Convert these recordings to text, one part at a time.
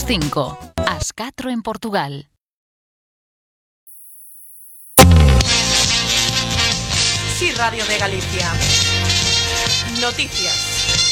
5, ás 4 en Portugal. Sí, Radio de Galicia. Noticias.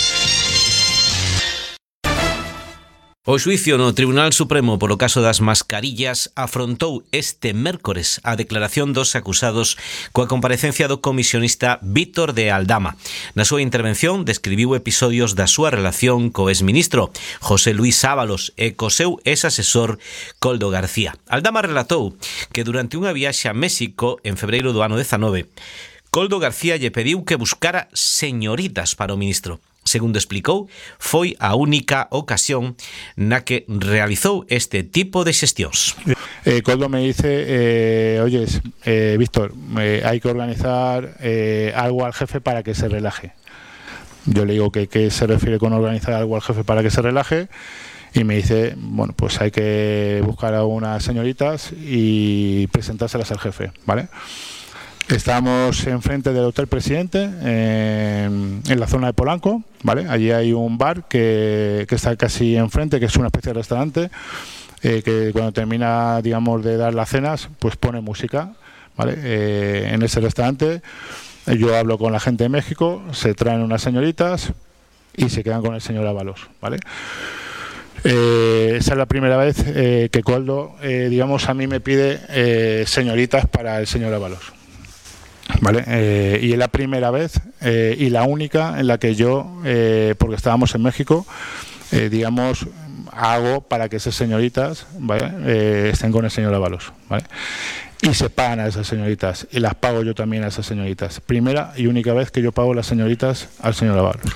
O xuicio no Tribunal Supremo polo caso das mascarillas afrontou este mércores a declaración dos acusados coa comparecencia do comisionista Víctor de Aldama. Na súa intervención describiu episodios da súa relación co exministro José Luis Ábalos e co seu ex-asesor Koldo García. Aldama relatou que durante unha viaxe a México en febreiro do ano 19, Koldo García lle pediu que buscara señoritas para o ministro. Segundo explicou, foi a única ocasión na que realizou este tipo de xestións. Koldo me dice, oyes, Víctor, hay que organizar algo al jefe para que se relaje. Yo le digo que ¿qué se refiere con organizar algo al jefe para que se relaje? Y me dice, bueno, pues hay que buscar a unas señoritas y presentárselas al jefe, ¿vale? Estamos enfrente del Hotel Presidente, en la zona de Polanco, ¿vale? Allí hay un bar que está casi enfrente, que es una especie de restaurante, que cuando termina, digamos, de dar las cenas, pues pone música, ¿vale? En ese restaurante yo hablo con la gente de México, se traen unas señoritas y se quedan con el señor Ábalos, ¿vale? Esa es la primera vez que Koldo, digamos, a mí me pide señoritas para el señor Ábalos. Vale, y es la primera vez y la única en la que yo, porque estábamos en México, digamos, hago para que esas señoritas, ¿vale? Estén con el señor Ábalos, ¿vale? Y se pagan a esas señoritas y las pago yo también a esas señoritas. Primera y única vez que yo pago las señoritas al señor Ábalos.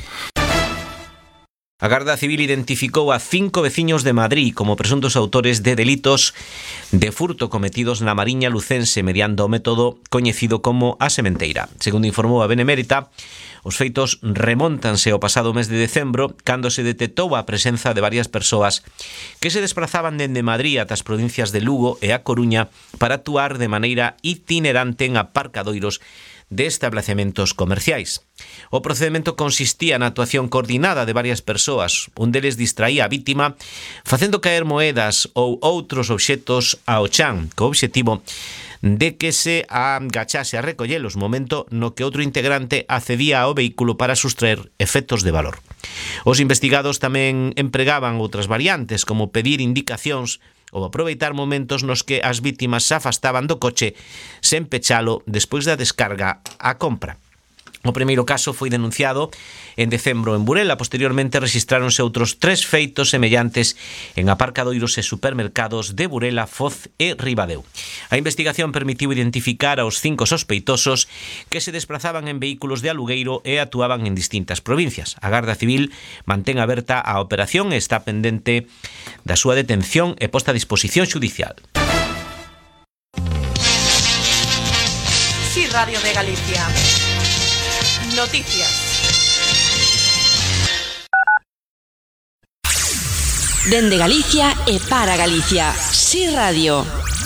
A Garda Civil identificou a 5 veciños de Madrid como presuntos autores de delitos de furto cometidos na Mariña lucense mediante o método coñecido como a sementeira. Segundo informou a Benemérita, os feitos remóntanse ao pasado mes de decembro, cando se detectou a presenza de varias persoas que se desprazaban dende Madrid ata as provincias de Lugo e a Coruña para actuar de maneira itinerante en aparcadoiros de establecementos comerciais. O procedimento consistía na actuación coordinada de varias persoas. Un deles distraía a vítima facendo caer moedas ou outros obxetos ao chan, co obxectivo de que se agachase a recollelos, momento no que outro integrante accedía ao vehículo para sustraer efectos de valor. Os investigados tamén empregaban outras variantes, como pedir indicacións ou aproveitar momentos nos que as vítimas se afastaban do coche sen pechalo despois da descarga á compra. O primeiro caso foi denunciado en decembro en Burela. Posteriormente rexistráronse outros 3 feitos semellantes en aparcadoiros e supermercados de Burela, Foz e Ribadeo. A investigación permitiu identificar aos 5 sospeitosos que se desprazaban en vehículos de alugueiro e actuaban en distintas provincias. A Garda Civil mantén aberta a operación e está pendente da súa detención e posta a disposición xudicial. Sí, Radio de Galicia. Noticias. Dende Galicia e para Galicia. Sí Radio.